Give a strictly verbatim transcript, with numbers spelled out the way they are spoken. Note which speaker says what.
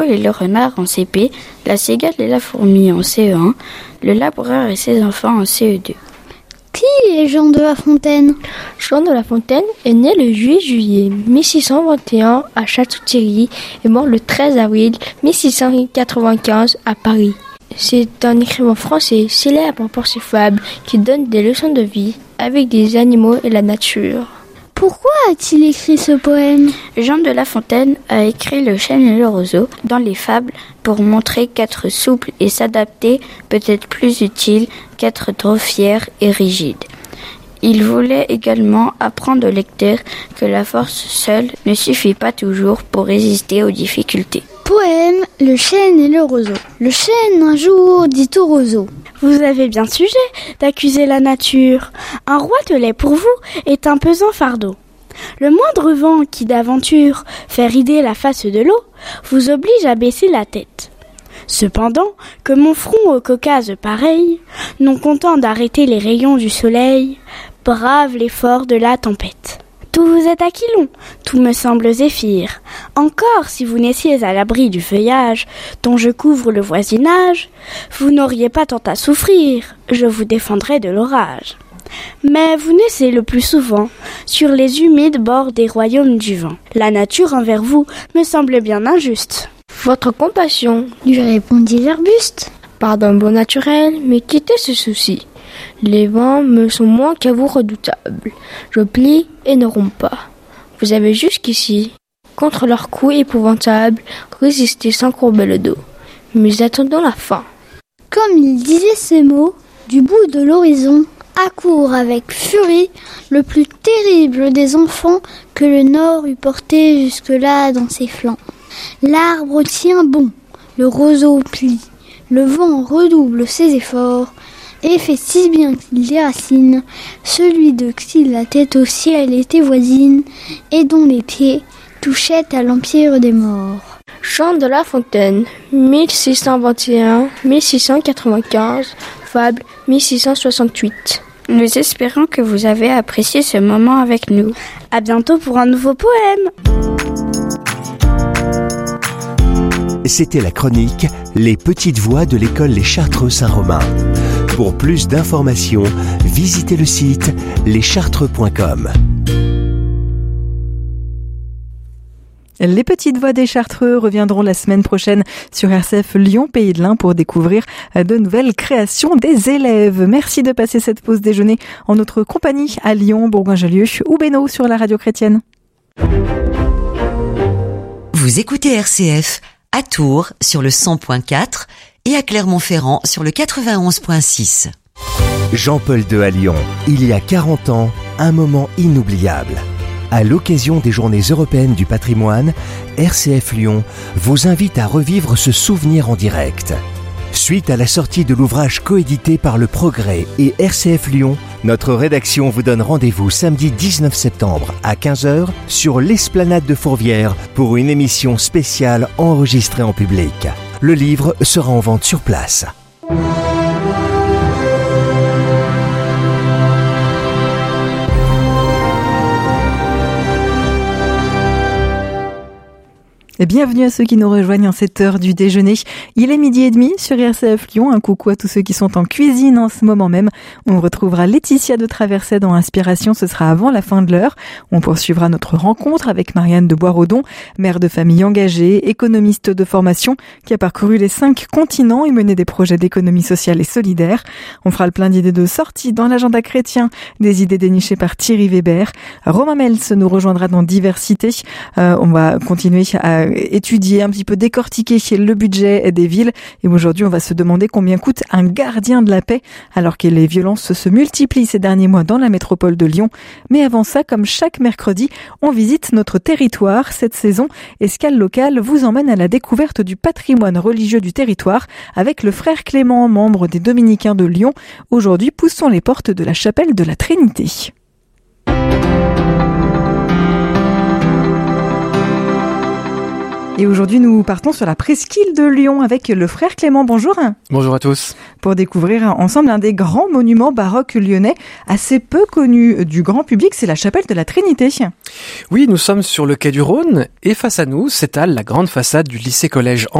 Speaker 1: et le renard en C P, la cigale et la fourmi en C E un, le laboureur et ses enfants en C E deux.
Speaker 2: Qui est Jean de La Fontaine ?
Speaker 3: Jean de La Fontaine est né le huit juillet mille six cent vingt et un à Château-Thierry et mort le treize avril mille six cent quatre-vingt-quinze à Paris. C'est un écrivain français célèbre pour ses fables qui donne des leçons de vie avec des animaux et la nature.
Speaker 2: Pourquoi a-t-il écrit ce poème ?
Speaker 1: Jean de La Fontaine a écrit Le chêne et le roseau dans les fables pour montrer qu'être souple et s'adapter peut être plus utile qu'être trop fier et rigide. Il voulait également apprendre au lecteur que la force seule ne suffit pas toujours pour résister aux difficultés.
Speaker 2: Poème Le chêne et le roseau. Le chêne un jour dit au roseau:
Speaker 4: Vous avez bien sujet d'accuser la nature. Un roi de lait pour vous est un pesant fardeau. Le moindre vent qui d'aventure fait rider la face de l'eau vous oblige à baisser la tête. Cependant, que mon front au Caucase pareil, non content d'arrêter les rayons du soleil, brave l'effort de la tempête. Tout vous est aquilon, tout me semble zéphyr. Encore si vous naissiez à l'abri du feuillage dont je couvre le voisinage, vous n'auriez pas tant à souffrir, je vous défendrais de l'orage. Mais vous naissez le plus souvent sur les humides bords des royaumes du vent. La nature envers vous me semble bien injuste.
Speaker 3: Votre compassion,
Speaker 2: lui répondit l'arbuste,
Speaker 3: part d'un bon naturel, mais quittez ce souci. Les vents me sont moins qu'à vous redoutables. Je plie et ne romps pas. Vous avez jusqu'ici, contre leurs coups épouvantables, résisté sans courber le dos. Mais attendons la fin.
Speaker 2: Comme il disait ces mots, du bout de l'horizon, accourt avec furie le plus terrible des enfants que le Nord eût porté jusque-là dans ses flancs. L'arbre tient bon, le roseau plie, le vent redouble ses efforts, et fait si bien qu'il déracine celui de qui la tête au ciel était voisine, et dont les pieds touchaient à l'empire des morts.
Speaker 3: Jean de La Fontaine, mille six cent vingt et un à mille six cent quatre-vingt-quinze, fable mille six cent soixante-huit.
Speaker 1: Nous espérons que vous avez apprécié ce moment avec nous.
Speaker 4: À bientôt pour un nouveau poème.
Speaker 5: C'était la chronique Les petites voix de l'école Les Chartreux Saint-Romain. Pour plus d'informations, visitez le site les chartreux point com.
Speaker 6: Les petites voix des Chartreux reviendront la semaine prochaine sur R C F Lyon Pays de l'Ain pour découvrir de nouvelles créations des élèves. Merci de passer cette pause déjeuner en notre compagnie à Lyon, Bourgoin-Jallieu ou Bénaud sur la radio chrétienne.
Speaker 7: Vous écoutez R C F à Tours sur le cent point quatre et à Clermont-Ferrand sur le quatre-vingt-onze point six.
Speaker 5: Jean-Paul deux à Lyon, il y a quarante ans, un moment inoubliable. À l'occasion des Journées européennes du patrimoine, R C F Lyon vous invite à revivre ce souvenir en direct. Suite à la sortie de l'ouvrage coédité par Le Progrès et R C F Lyon, notre rédaction vous donne rendez-vous samedi dix-neuf septembre à quinze heures sur l'esplanade de Fourvière pour une émission spéciale enregistrée en public. Le livre sera en vente sur place.
Speaker 6: Et bienvenue à ceux qui nous rejoignent en cette heure du déjeuner. Il est midi et demi sur R C F Lyon. Un coucou à tous ceux qui sont en cuisine en ce moment même. On retrouvera Laetitia de Traverset dans Inspiration. Ce sera avant la fin de l'heure. On poursuivra notre rencontre avec Marianne de Boisrodon, mère de famille engagée, économiste de formation, qui a parcouru les cinq continents et mené des projets d'économie sociale et solidaire. On fera le plein d'idées de sortie dans l'agenda chrétien, des idées dénichées par Thierry Weber. Romain Mels nous rejoindra dans Diversité. Euh, on va continuer à étudier, un petit peu décortiquer le budget des villes. Et aujourd'hui, on va se demander combien coûte un gardien de la paix alors que les violences se multiplient ces derniers mois dans la métropole de Lyon. Mais avant ça, comme chaque mercredi, on visite notre territoire. Cette saison, Escale locale vous emmène à la découverte du patrimoine religieux du territoire avec le frère Clément, membre des Dominicains de Lyon. Aujourd'hui, poussons les portes de la chapelle de la Trinité. Et aujourd'hui, nous partons sur la presqu'île de Lyon avec le frère Clément. Bonjour.
Speaker 8: Bonjour à tous. Pour
Speaker 6: découvrir ensemble un des grands monuments baroques lyonnais, assez peu connu du grand public, c'est la chapelle de la Trinité.
Speaker 8: Oui, nous sommes sur le quai du Rhône et face à nous s'étale la grande façade du lycée-collège